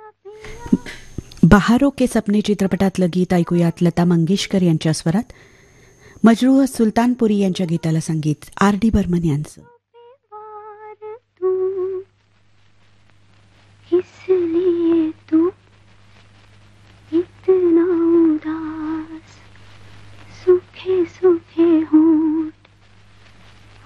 बहारो के सपने चित्रपटातलं गीत ऐकूयात लता मंगेशकर यांच्या स्वरात. मजरूह सुलतानपुरी यांच्या गीताला संगीत आर डी बर्मन यांचं.